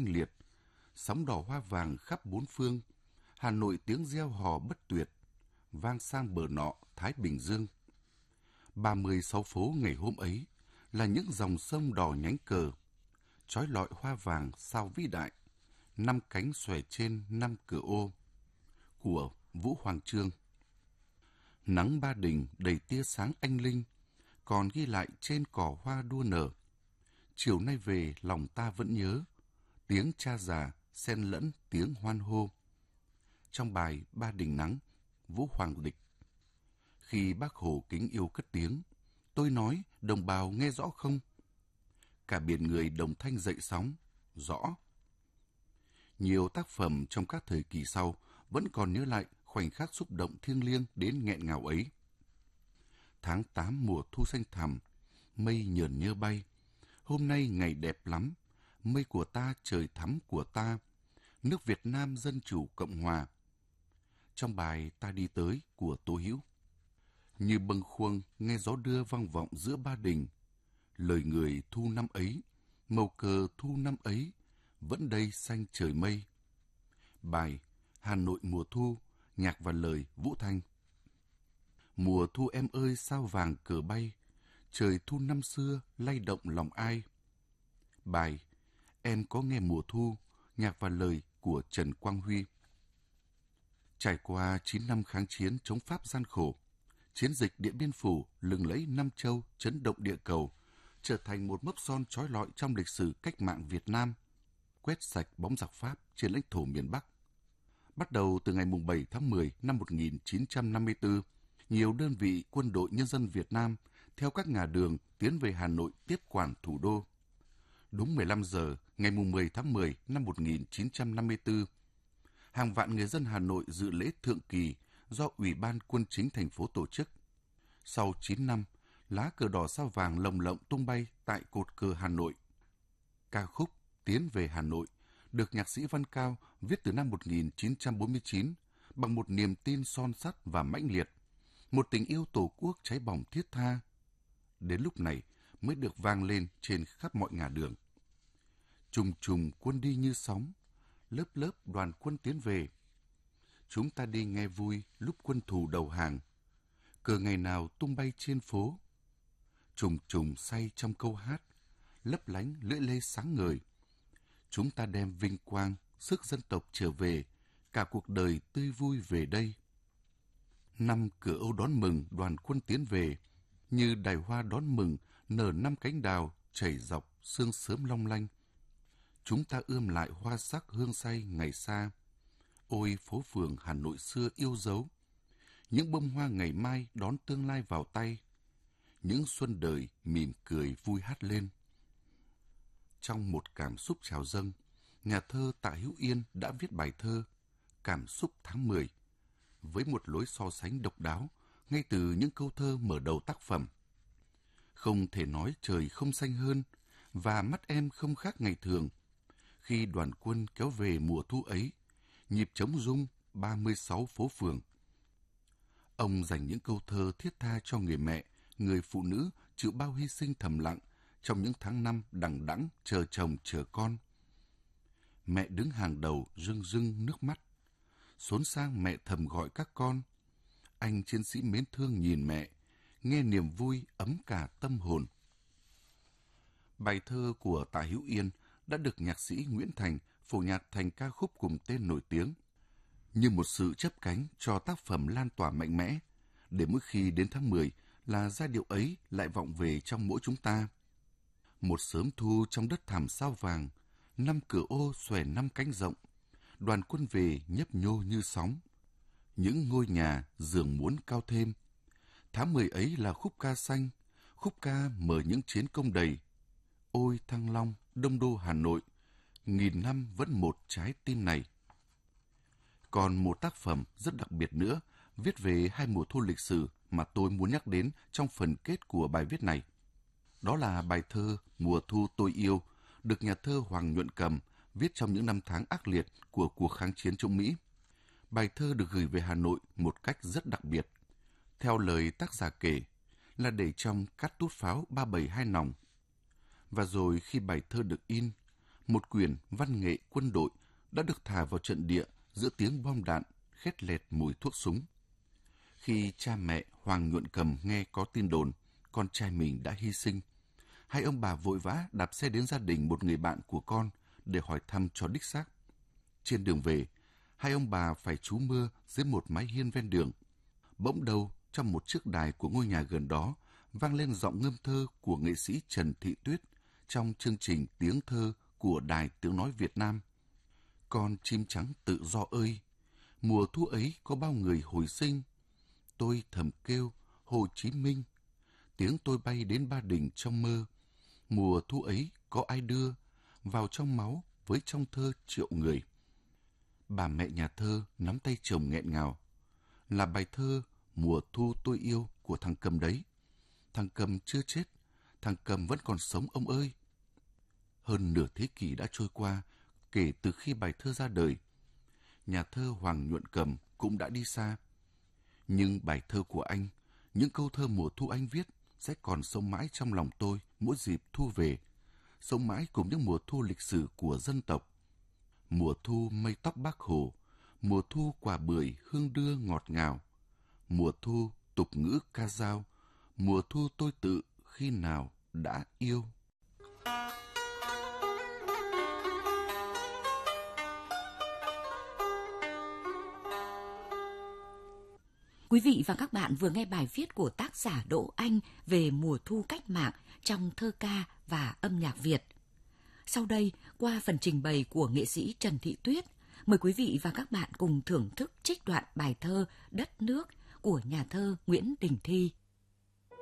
liệt, sóng đỏ hoa vàng khắp bốn phương, Hà Nội tiếng reo hò bất tuyệt, vang sang bờ nọ Thái Bình Dương. 36 phố ngày hôm ấy là những dòng sông đỏ nhánh cờ, trói lọi hoa vàng sao vĩ đại, năm cánh xòe trên năm cửa ô, của Vũ Hoàng Chương. Nắng Ba Đình đầy tia sáng anh linh, còn ghi lại trên cỏ hoa đua nở. Chiều nay về lòng ta vẫn nhớ, tiếng cha già xen lẫn tiếng hoan hô. Trong bài Ba Đình Nắng, Vũ Hoàng Địch. Khi Bác Hồ kính yêu cất tiếng, tôi nói đồng bào nghe rõ không? Cả biển người đồng thanh dậy sóng, rõ. Nhiều tác phẩm trong các thời kỳ sau vẫn còn nhớ lại khoảnh khắc xúc động thiêng liêng đến nghẹn ngào ấy. Tháng 8 mùa thu xanh thẳm, mây nhờn nhơ bay. Hôm nay ngày đẹp lắm, mây của ta trời thắm của ta, nước Việt Nam Dân Chủ Cộng Hòa. Trong bài Ta Đi Tới của Tố Hữu. Như bâng khuâng nghe gió đưa vang vọng giữa Ba Đình, lời người thu năm ấy, màu cờ thu năm ấy, vẫn đây xanh trời mây. Bài Hà Nội mùa thu, nhạc và lời Vũ Thanh. Mùa thu em ơi sao vàng cờ bay, trời thu năm xưa lay động lòng ai. Bài Em có nghe mùa thu, nhạc và lời của Trần Quang Huy. Trải qua 9 năm kháng chiến chống Pháp gian khổ, chiến dịch Điện Biên Phủ lừng lẫy Nam Châu chấn động địa cầu, trở thành một mốc son trói lọi trong lịch sử cách mạng Việt Nam, quét sạch bóng giặc Pháp trên lãnh thổ miền Bắc. Bắt đầu từ ngày 7 tháng 10 năm 1954, nhiều đơn vị quân đội nhân dân Việt Nam theo các ngả đường tiến về Hà Nội tiếp quản thủ đô. Đúng 15 giờ ngày 10 tháng 10 năm 1954, hàng vạn người dân Hà Nội dự lễ thượng kỳ do Ủy ban Quân chính thành phố tổ chức. Sau 9 năm, lá cờ đỏ sao vàng lồng lộng tung bay tại cột cờ Hà Nội. Ca khúc Tiến về Hà Nội được nhạc sĩ Văn Cao viết từ năm 1949 bằng một niềm tin son sắt và mãnh liệt, một tình yêu Tổ quốc cháy bỏng thiết tha. Đến lúc này mới được vang lên trên khắp mọi ngả đường. Trùng trùng quân đi như sóng, lớp lớp đoàn quân tiến về. Chúng ta đi nghe vui lúc quân thù đầu hàng, cờ ngày nào tung bay trên phố. Trùng trùng say trong câu hát, lấp lánh lưỡi lê sáng ngời. Chúng ta đem vinh quang, sức dân tộc trở về, cả cuộc đời tươi vui về đây. Năm cửa Âu đón mừng đoàn quân tiến về, như đài hoa đón mừng nở năm cánh đào chảy dọc sương sớm long lanh. Chúng ta ươm lại hoa sắc hương say ngày xa. Ôi phố phường Hà Nội xưa yêu dấu, những bông hoa ngày mai đón tương lai vào tay. Những xuân đời mỉm cười vui hát lên. Trong một cảm xúc trào dâng, nhà thơ Tạ Hữu Yên đã viết bài thơ Cảm xúc tháng 10 với một lối so sánh độc đáo ngay từ những câu thơ mở đầu tác phẩm. Không thể nói trời không xanh hơn và mắt em không khác ngày thường. Khi đoàn quân kéo về mùa thu ấy, nhịp trống rung 36 phố phường. Ông dành những câu thơ thiết tha cho người mẹ, người phụ nữ chịu bao hy sinh thầm lặng trong những tháng năm đằng đẵng chờ chồng chờ con. Mẹ đứng hàng đầu rưng rưng nước mắt. Xốn sang mẹ thầm gọi các con. Anh chiến sĩ mến thương nhìn mẹ, nghe niềm vui ấm cả tâm hồn. Bài thơ của Tạ Hữu Yên đã được nhạc sĩ Nguyễn Thành phổ nhạc thành ca khúc cùng tên nổi tiếng, như một sự chấp cánh cho tác phẩm lan tỏa mạnh mẽ, để mỗi khi đến tháng 10 là giai điệu ấy lại vọng về trong mỗi chúng ta. Một sớm thu trong đất thảm sao vàng, năm cửa ô xòe năm cánh rộng, đoàn quân về nhấp nhô như sóng. Những ngôi nhà giường muốn cao thêm. Tháng 10 ấy là khúc ca xanh, khúc ca mở những chiến công đầy. Ôi Thăng Long, Đông Đô Hà Nội, nghìn năm vẫn một trái tim này. Còn một tác phẩm rất đặc biệt nữa, viết về hai mùa thu lịch sử mà tôi muốn nhắc đến trong phần kết của bài viết này. Đó là bài thơ Mùa thu tôi yêu, được nhà thơ Hoàng Nhuận Cầm viết trong những năm tháng ác liệt của cuộc kháng chiến chống Mỹ. Bài thơ được gửi về Hà Nội một cách rất đặc biệt. Theo lời tác giả kể, là để trong cát tút pháo 372 nòng. Và rồi khi bài thơ được in, một quyển văn nghệ quân đội đã được thả vào trận địa giữa tiếng bom đạn khét lẹt mùi thuốc súng. Khi cha mẹ Hoàng Nhuận Cầm nghe có tin đồn con trai mình đã hy sinh, hai ông bà vội vã đạp xe đến gia đình một người bạn của con để hỏi thăm cho đích xác. Trên đường về, hai ông bà phải trú mưa dưới một mái hiên ven đường. Bỗng đâu, trong một chiếc đài của ngôi nhà gần đó, vang lên giọng ngâm thơ của nghệ sĩ Trần Thị Tuyết trong chương trình Tiếng Thơ của Đài Tiếng Nói Việt Nam. Con chim trắng tự do ơi, mùa thu ấy có bao người hồi sinh. Tôi thầm kêu Hồ Chí Minh, tiếng tôi bay đến Ba Đình trong mơ. Mùa thu ấy có ai đưa vào trong máu với trong thơ triệu người. Bà mẹ nhà thơ nắm tay chồng nghẹn ngào. Là bài thơ Mùa thu tôi yêu của thằng Cầm đấy. Thằng Cầm chưa chết, thằng Cầm vẫn còn sống ông ơi. Hơn nửa thế kỷ đã trôi qua kể từ khi bài thơ ra đời. Nhà thơ Hoàng Nhuận Cầm cũng đã đi xa. Nhưng bài thơ của anh, những câu thơ mùa thu anh viết sẽ còn sống mãi trong lòng tôi mỗi dịp thu về, sống mãi cùng những mùa thu lịch sử của dân tộc. Mùa thu mây tóc Bác Hồ, mùa thu quả bưởi hương đưa ngọt ngào, mùa thu tục ngữ ca dao, mùa thu tôi tự khi nào đã yêu. Quý vị và các bạn vừa nghe bài viết của tác giả Đỗ Anh về mùa thu cách mạng trong thơ ca và âm nhạc Việt. Sau đây, qua phần trình bày của nghệ sĩ Trần Thị Tuyết, mời quý vị và các bạn cùng thưởng thức trích đoạn bài thơ Đất nước của nhà thơ Nguyễn Đình Thi.